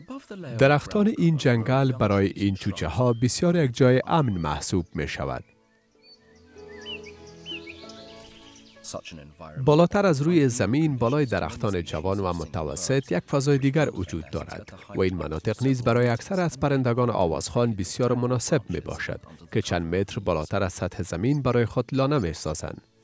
درختان این جنگل برای این چوچه ها بسیار یک جای امن محسوب می شود. بالاتر از روی زمین، بالای درختان جوان و متوسط یک فضای دیگر وجود دارد و این مناطق نیز برای اکثر از پرندگان آوازخوان بسیار مناسب می باشد که چند متر بالاتر از سطح زمین برای خود لانه می سازند.